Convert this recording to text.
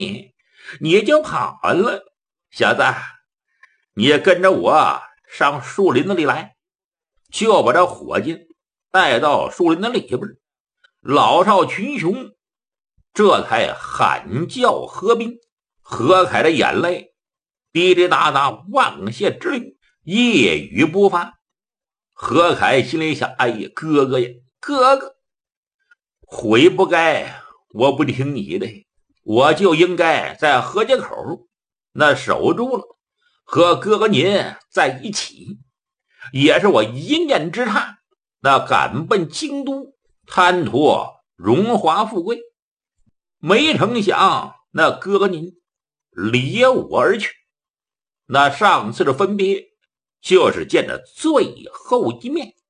你就跑了。小子，你也跟着我上树林子里来。就把这伙计带到树林子里边，老少群雄这才喊叫合兵。何凯的眼泪滴滴答答望下之余，夜雨不发。何凯心里想，哎呀，哥哥呀，哥哥，悔不该我不听你的，我就应该在河街口那守住了，和哥哥您在一起。也是我一念之差，那赶奔京都贪图荣华富贵，没成想那哥哥您离我而去。那上次的分别就是见了最后一面。